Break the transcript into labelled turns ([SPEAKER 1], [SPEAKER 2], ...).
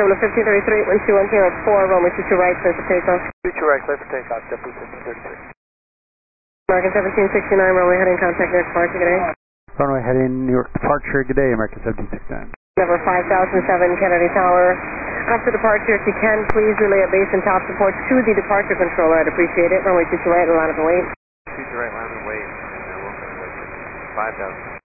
[SPEAKER 1] Terminal 1533, wind 210 at 4, runway 22 right, clear for takeoff.
[SPEAKER 2] 22 right, clear for takeoff, JetBlue 1533.
[SPEAKER 1] American 1769, runway heading contact New York departure, good day.
[SPEAKER 3] Runway heading New York departure, good day, American 1769.
[SPEAKER 1] Number 5007, Kennedy Tower. After departure, if you can, please relay a base and top support to the departure controller. I'd appreciate it. Runway 22 right, line of the wait.
[SPEAKER 2] 22 right, line of the wait. And we'll 5,000.